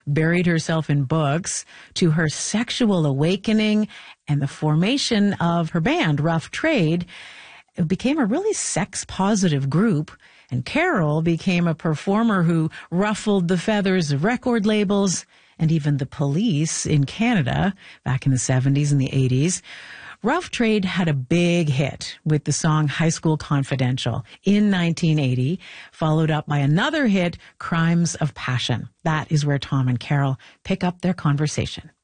buried herself in books, to her sexual awakening and the formation of her band, Rough Trade. It became a really sex-positive group, and Carol became a performer who ruffled the feathers of record labels and even the police in Canada back in the 70s and the 80s. Rough Trade had a big hit with the song High School Confidential in 1980, followed up by another hit, Crimes of Passion. That is where Tom and Carol pick up their conversation.